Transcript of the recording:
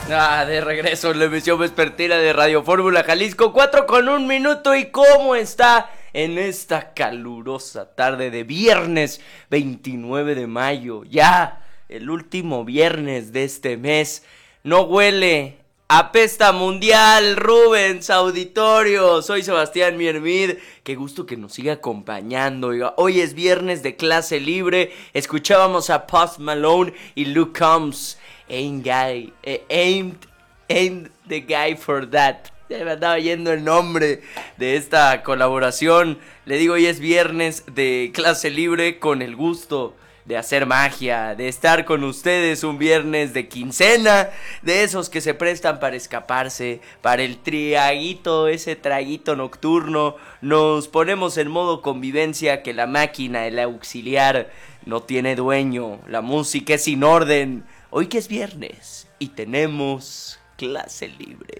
De regreso en la emisión vespertina de Radio Fórmula Jalisco, 4:01 ¿y cómo está en esta calurosa tarde de viernes 29 de mayo? Ya, el último viernes de este mes. No huele, apesta mundial, Rubens, auditorio. Soy Sebastián Miermid, qué gusto que nos siga acompañando. Hoy es viernes de clase libre, escuchábamos a Post Malone y Luke Combs. Ain't the guy for that. Ya me andaba yendo el nombre de esta colaboración. Le digo, hoy es viernes de clase libre con el gusto de hacer magia, de estar con ustedes un viernes de quincena, de esos que se prestan para escaparse, para el triaguito, ese traguito nocturno. Nos ponemos en modo convivencia, que la máquina, el auxiliar, no tiene dueño, la música es sin orden. Hoy que es viernes y tenemos clase libre.